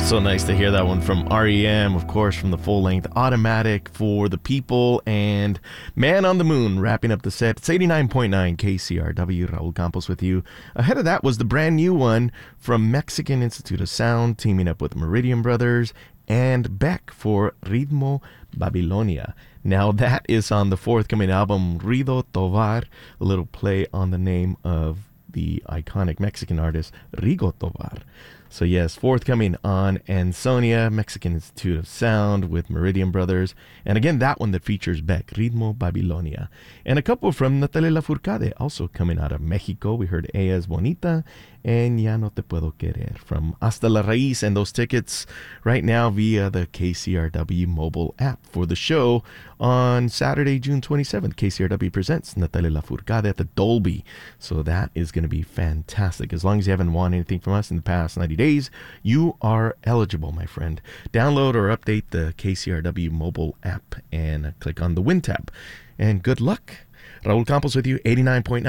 So nice to hear that one from REM, of course, from the full-length Automatic for the People, and Man on the Moon wrapping up the set. It's 89.9 KCRW. Raul Campos with you. Ahead of that was the brand new one from Mexican Institute of Sound, teaming up with Meridian Brothers and Beck for Ritmo Babilonia. Now that is on the forthcoming album Rido Tovar, a little play on the name of the iconic Mexican artist Rigo Tovar. So yes, forthcoming on Ansonia, Mexican Institute of Sound with Meridian Brothers. And again, that one that features Beck, Ritmo Babilonia. And a couple from Natalia Lafourcade, also coming out of Mexico. We heard Ella es Bonita and Ya No Te Puedo Querer from Hasta la Raíz. And those tickets right now via the KCRW mobile app for the show on Saturday, June 27th. KCRW presents Natalia Lafourcade at the Dolby. So that is going to be fantastic. As long as you haven't won anything from us in the past 90 days, you are eligible, my friend. Download or update the KCRW mobile app and click on the Win tab. And good luck. Raul Campos with you, 89.9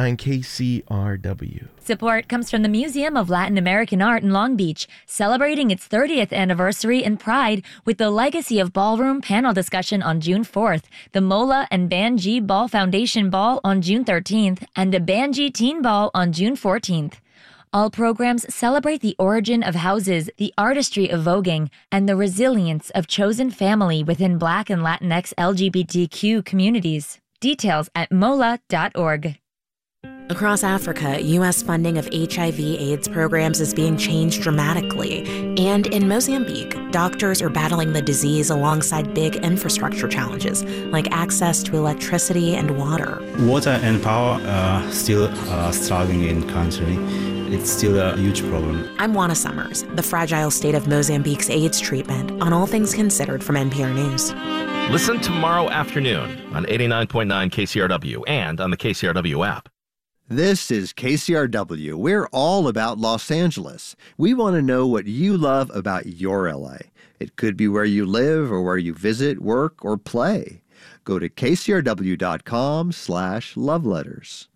KCRW. Support comes from the Museum of Latin American Art in Long Beach, celebrating its 30th anniversary in Pride with the Legacy of Ballroom panel discussion on June 4th, the Mola and Banji Ball Foundation Ball on June 13th, and the Banji Teen Ball on June 14th. All programs celebrate the origin of houses, the artistry of voguing, and the resilience of chosen family within Black and Latinx LGBTQ communities. Details at mola.org. Across Africa, U.S. funding of HIV/AIDS programs is being changed dramatically. And in Mozambique, doctors are battling the disease alongside big infrastructure challenges, like access to electricity and water. Water and power are still struggling in the country. It's still a huge problem. I'm Juana Summers, the fragile state of Mozambique's AIDS treatment, on All Things Considered from NPR News. Listen tomorrow afternoon on 89.9 KCRW and on the KCRW app. This is KCRW. We're all about Los Angeles. We want to know what you love about your LA. It could be where you live or where you visit, work, or play. Go to kcrw.com/loveletters.